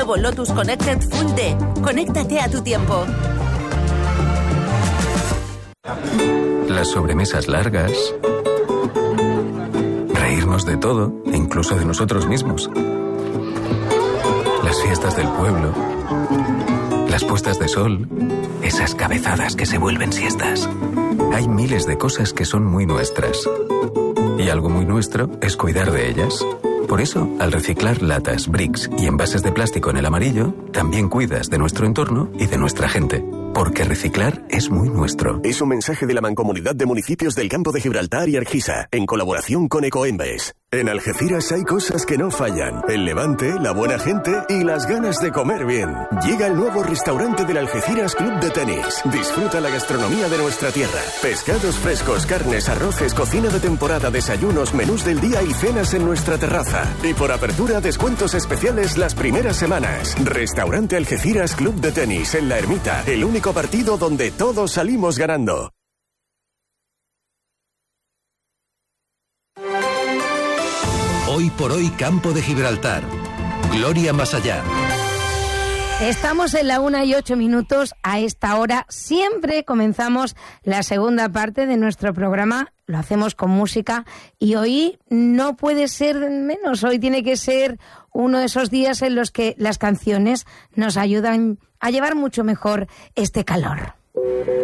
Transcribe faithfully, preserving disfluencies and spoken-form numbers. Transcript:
nuevo Lotus Connected Full D. Conéctate a tu tiempo. Las sobremesas largas. Reírnos de todo, incluso de nosotros mismos. Las fiestas del pueblo. Las puestas de sol. Esas cabezadas que se vuelven siestas. Hay miles de cosas que son muy nuestras. Y algo muy nuestro es cuidar de ellas. Por eso, al reciclar latas, bricks y envases de plástico en el amarillo, también cuidas de nuestro entorno y de nuestra gente. Porque reciclar es muy nuestro. Es un mensaje de la Mancomunidad de Municipios del Campo de Gibraltar y Argisa, en colaboración con Ecoembes. En Algeciras hay cosas que no fallan. El levante, la buena gente y las ganas de comer bien. Llega el nuevo restaurante del Algeciras Club de Tenis. Disfruta la gastronomía de nuestra tierra. Pescados frescos, carnes, arroces, cocina de temporada, desayunos, menús del día y cenas en nuestra terraza. Y por apertura, descuentos especiales las primeras semanas. Restaurante Algeciras Club de Tenis en La Ermita. El único partido donde todos salimos ganando. Hoy por hoy, Campo de Gibraltar. Gloria más allá. Estamos en la una y ocho minutos. A esta hora siempre comenzamos la segunda parte de nuestro programa. Lo hacemos con música y hoy no puede ser menos. Hoy tiene que ser uno de esos días en los que las canciones nos ayudan a llevar mucho mejor este calor.